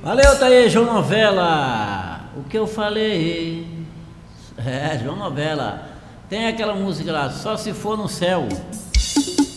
Valeu, tá aí, João Novela. O que eu falei? João Novela. Tem aquela música lá, Só Se For no Céu.